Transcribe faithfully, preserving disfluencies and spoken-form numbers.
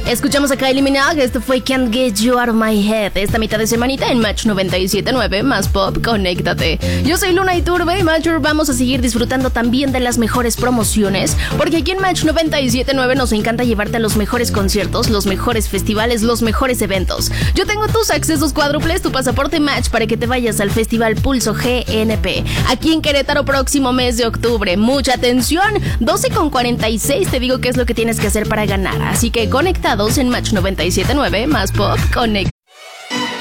Escuchamos a Kylie Minogue, esto fue Can't Get You Out of My Head. Esta mitad de semanita en Match noventa y siete punto nueve, más pop, conéctate. Yo soy Luna Iturbe y Matcher, vamos a seguir disfrutando también de las mejores promociones, porque aquí en Match noventa y siete punto nueve nos encanta llevarte a los mejores conciertos, los mejores festivales, los mejores eventos. Yo tengo tus accesos cuádruples, tu pasaporte Match para que te vayas al Festival Pulso G N P, aquí en Querétaro próximo mes de octubre. Mucha atención, doce con cuarenta y seis te digo qué es lo que tienes que hacer para ganar, así que conectados en Match noventa y siete punto nueve, más pop, conectados.